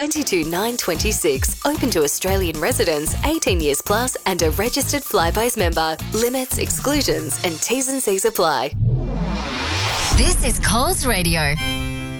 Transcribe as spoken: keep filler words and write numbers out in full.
twenty-two nine twenty-six. Open to Australian residents eighteen years plus and a registered Flybuys member. Limits, exclusions and T's and C's apply. This is Coles Radio.